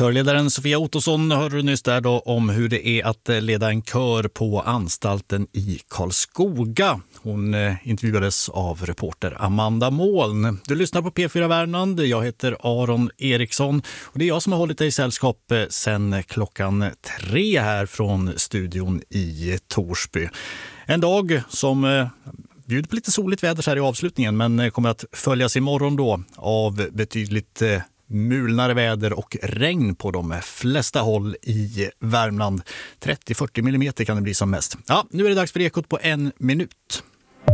Körledaren Sofia Ottosson hörde du nyss där då om hur det är att leda en kör på anstalten i Karlskoga. Hon intervjuades av reporter Amanda Moln. Du lyssnar på P4 Värmland. Jag heter Aron Eriksson och det är jag som har hållit dig i sällskap sedan klockan 3 här från studion i Torsby. En dag som bjuder på lite soligt väder här i avslutningen, men kommer att följas imorgon då av betydligt mulnare väder och regn på de flesta håll i Värmland. 30-40 millimeter kan det bli som mest. Ja, nu är det dags för Ekot på 1 minut.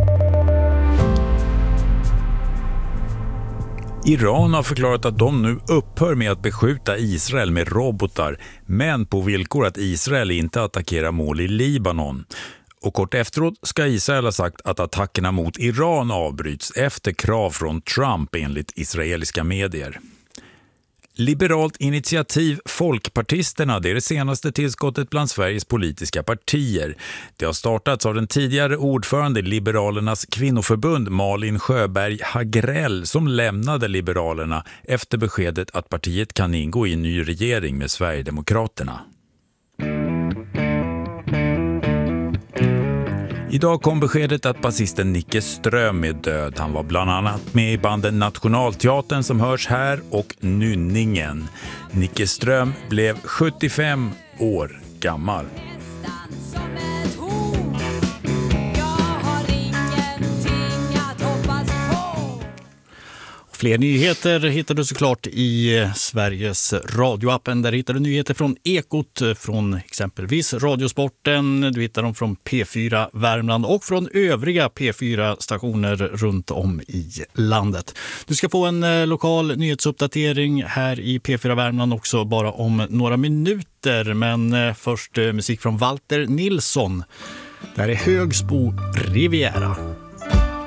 Iran har förklarat att de nu upphör med att beskjuta Israel med robotar, men på villkor att Israel inte attackerar mål i Libanon. Och kort efteråt ska Israel ha sagt att attackerna mot Iran avbryts efter krav från Trump enligt israeliska medier. Liberalt initiativ Folkpartisterna, det är det senaste tillskottet bland Sveriges politiska partier. Det har startats av den tidigare ordförande Liberalernas kvinnoförbund Malin Sjöberg Hagrell som lämnade Liberalerna efter beskedet att partiet kan ingå i en ny regering med Sverigedemokraterna. Idag kom beskedet att basisten Nicke Ström är död. Han var bland annat med i banden Nationalteatern som hörs här och Nynningen. Nicke Ström blev 75 år gammal. Fler nyheter hittar du såklart i Sveriges radioappen. Där hittar du nyheter från Ekot, från exempelvis Radiosporten. Du hittar dem från P4 Värmland och från övriga P4-stationer runt om i landet. Du ska få en lokal nyhetsuppdatering här i P4 Värmland också bara om några minuter. Men först musik från Walter Nilsson. Där är Högsbo Riviera.